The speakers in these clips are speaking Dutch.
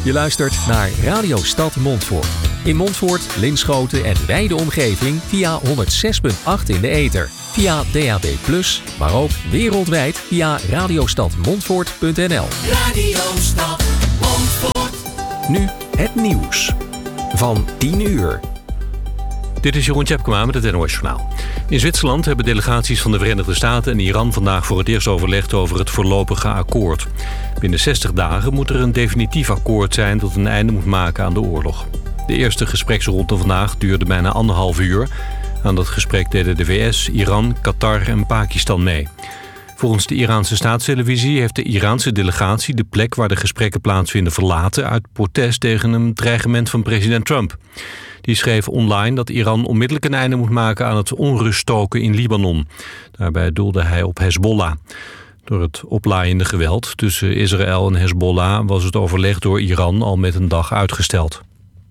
Je luistert naar Radio Stad Montfoort. In Montfoort, Linschoten en wijde omgeving via 106.8 in de ether. Via DAB+, maar ook wereldwijd via radiostadmontfoort.nl. Radio Stad Montfoort. Nu het nieuws van 10 uur. Dit is Jeroen Tjepkema met het NOS Journaal. In Zwitserland hebben delegaties van de Verenigde Staten en Iran vandaag voor het eerst overlegd over het voorlopige akkoord. Binnen 60 dagen moet er een definitief akkoord zijn dat een einde moet maken aan de oorlog. De eerste gespreksronde vandaag duurde bijna 1,5 uur. Aan dat gesprek deden de VS, Iran, Qatar en Pakistan mee. Volgens de Iraanse staatstelevisie heeft de Iraanse delegatie de plek waar de gesprekken plaatsvinden verlaten uit protest tegen een dreigement van president Trump. Die schreef online dat Iran onmiddellijk een einde moet maken aan het onruststoken in Libanon. Daarbij doelde hij op Hezbollah. Door het oplaaiende geweld tussen Israël en Hezbollah was het overleg door Iran al met een dag uitgesteld.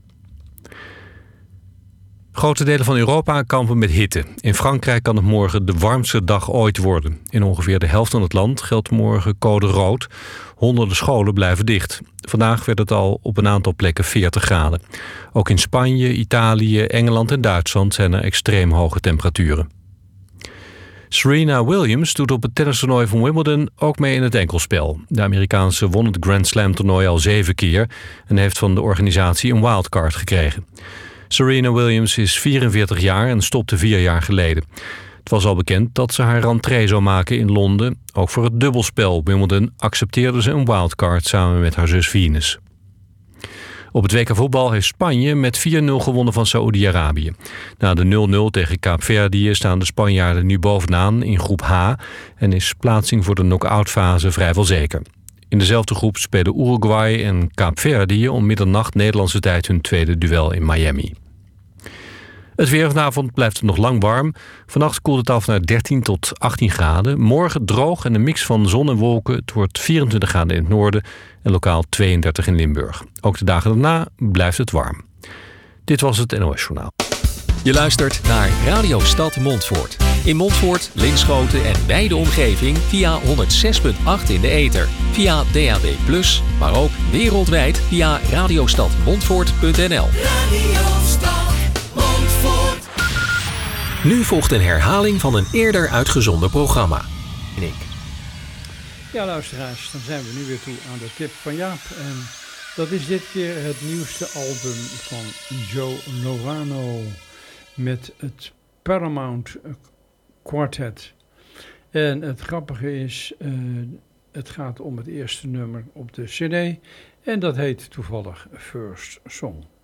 Grote delen van Europa kampen met hitte. In Frankrijk kan het morgen de warmste dag ooit worden. In ongeveer de helft van het land geldt morgen code rood. Honderden scholen blijven dicht. Vandaag werd het al op een aantal plekken 40 graden. Ook in Spanje, Italië, Engeland en Duitsland zijn er extreem hoge temperaturen. Serena Williams doet op het tennistoernooi van Wimbledon ook mee in het enkelspel. De Amerikaanse won het Grand Slam toernooi al 7 keer... en heeft van de organisatie een wildcard gekregen. Serena Williams is 44 jaar en stopte 4 jaar geleden. Het was al bekend dat ze haar rentree zou maken in Londen. Ook voor het dubbelspel Wimbledon accepteerde ze een wildcard samen met haar zus Venus. Op het WK voetbal heeft Spanje met 4-0 gewonnen van Saoedi-Arabië. Na de 0-0 tegen Kaapverdië staan de Spanjaarden nu bovenaan in groep H... en is plaatsing voor de knock-outfase vrijwel zeker. In dezelfde groep spelen Uruguay en Kaapverdië om middernacht Nederlandse tijd hun tweede duel in Miami. Het weer vanavond blijft het nog lang warm. Vannacht koelt het af naar 13 tot 18 graden. Morgen droog en een mix van zon en wolken. Het wordt 24 graden in het noorden en lokaal 32 in Limburg. Ook de dagen daarna blijft het warm. Dit was het NOS Journaal. Je luistert naar Radio Stad Montfoort. In Montfoort, Linschoten en wijde omgeving via 106.8 in de ether. Via DAB+, maar ook wereldwijd via radiostadmontfoort.nl. Radio Stad Montfoort. Nu volgt een herhaling van een eerder uitgezonden programma. Ja, luisteraars, dan zijn we nu weer toe aan de tip van Jaap. En dat is dit keer het nieuwste album van Joe Lovano met het Paramount Quartet. En het grappige is, het gaat om het eerste nummer op de CD en dat heet toevallig First Song.